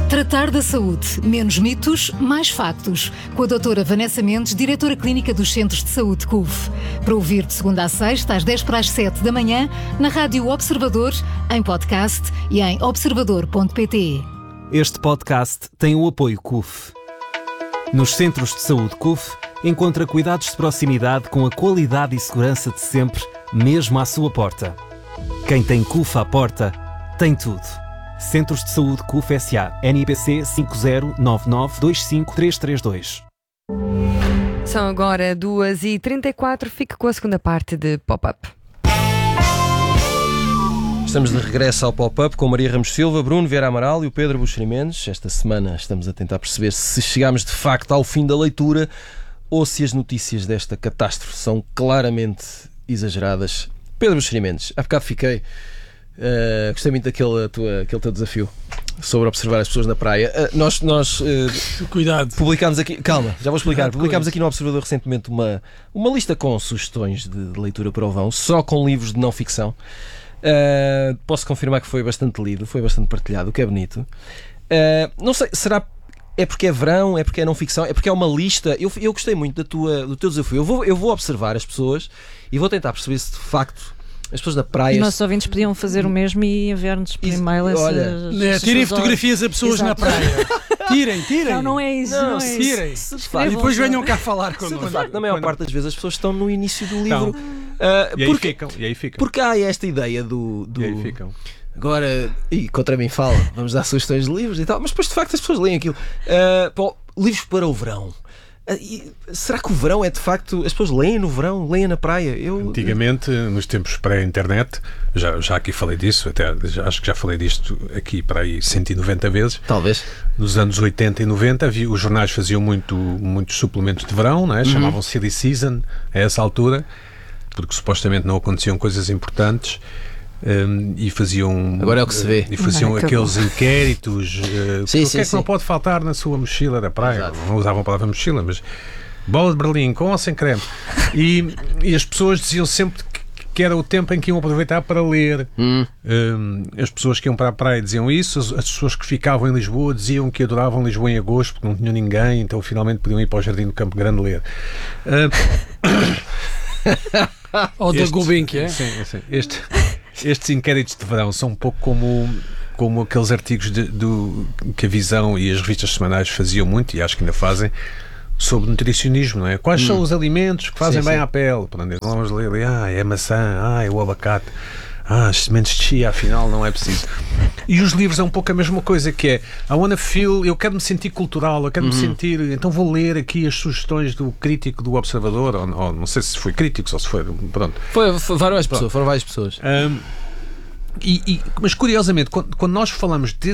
Tratar da saúde. Menos mitos, mais factos. Com a doutora Vanessa Mendes, diretora clínica dos Centros de Saúde CUF. Para ouvir de segunda a sexta, às 10:07 da manhã, na Rádio Observador, em podcast e em observador.pt. Este podcast tem o apoio CUF. Nos Centros de Saúde CUF, encontra cuidados de proximidade com a qualidade e segurança de sempre, mesmo à sua porta. Quem tem CUF à porta, tem tudo. Centros de Saúde CUF S.A. NIPC 5099253332. São agora 2h34. Fique com a segunda parte de Pop-Up. Estamos de regresso ao Pop-Up com Maria Ramos Silva, Bruno Vieira Amaral e o Pedro Buxeri Mendes. Esta semana estamos a tentar perceber se chegamos de facto ao fim da leitura ou se as notícias desta catástrofe são claramente exageradas. Pedro Buxeri Mendes, há bocado fiquei... gostei muito daquele teu desafio sobre observar as pessoas na praia. Nós Cuidado. Publicámos aqui, calma, já vou explicar. Publicámos aqui no Observador recentemente uma lista com sugestões de leitura para o vão, só com livros de não ficção. Posso confirmar que foi bastante lido, foi bastante partilhado, o que é bonito. Não sei, será é porque é verão, é porque é não ficção, é porque é uma lista. Eu gostei muito do teu desafio. Eu vou observar as pessoas e vou tentar perceber se de facto as pessoas na praia... E nossos ouvintes podiam fazer o mesmo e enviar-nos por e-mail tirem fotografias a pessoas na praia. Tirem. Não é isso. Tirem. E depois venham cá falar connosco. Na maior parte das vezes as pessoas estão no início do livro. E aí ficam. Porque há esta ideia do... E aí ficam. Agora, e contra mim fala, vamos dar sugestões de livros e tal, mas depois de facto as pessoas leem aquilo. Livros para o verão. Será que o verão é de facto... As pessoas leem no verão, leem na praia? Antigamente, nos tempos pré-internet, já aqui falei disso, acho que já falei disto aqui para aí 190 vezes. Talvez. Nos anos 80 e 90, os jornais faziam muitos suplementos de verão, não é? Chamavam Silly Season a essa altura, porque supostamente não aconteciam coisas importantes. E faziam... Agora é o que se vê. E faziam aqueles inquéritos. O que é que não pode faltar na sua mochila da praia? Exato. Não usavam a palavra mochila, mas bola de Berlim, com ou sem creme. E as pessoas diziam sempre que era o tempo em que iam aproveitar para ler. As pessoas que iam para a praia diziam isso. As pessoas que ficavam em Lisboa diziam que adoravam Lisboa em agosto porque não tinham ninguém, então finalmente podiam ir para o Jardim do Campo Grande ler. Ou da Gulbenkian, é? Sim. Estes inquéritos de verão são um pouco como aqueles artigos que a Visão e as revistas semanais faziam muito, e acho que ainda fazem, sobre nutricionismo, não é? Quais são os alimentos que fazem bem à pele? Vamos ler ali, é a maçã, é o abacate, as sementes de chia, afinal não é preciso. E os livros é um pouco a mesma coisa, que é eu quero me sentir cultural, eu quero me sentir, então vou ler aqui as sugestões do crítico do Observador, ou não sei se foi crítico ou se foi, pronto. Foram várias pessoas. Mas curiosamente, quando nós falamos